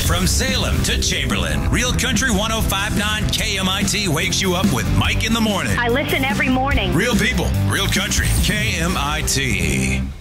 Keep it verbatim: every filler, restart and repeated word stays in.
From Salem to Chamberlain, Real Country one oh five point nine K M I T wakes you up with Mike in the morning. I listen every morning. Real people, real country, K M I T.